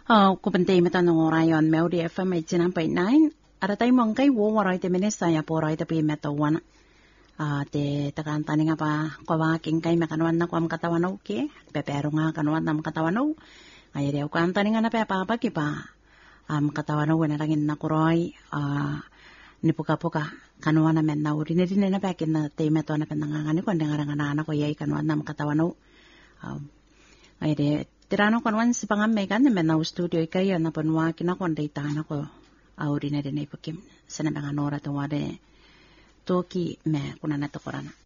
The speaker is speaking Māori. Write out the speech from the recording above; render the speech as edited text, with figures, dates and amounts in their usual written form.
Kupantay matanong orayon Melody FM 89.9. Aratay mong kay waray te minista ya poray te pimetawan. Te takantani nga pa kawaking kay makanuan na kuam katawanaw ke. Pepero nga kanuan na makatawanaw. Ngayon daw kantani nga na pepapagipa. Katawanaw na langin na kuroy. Nipuka-puka kanuan na men na uri na din na pekin na te meto na penangangani ko. Hindi nga nga na ko yay kanuan na makatawanaw. Ngayon tirano kanuan si pangamay kan men na studio kayo na panwa kinakon day tana ko auri na din ay pakim sa na mga nora tawade toki me kuna na to korana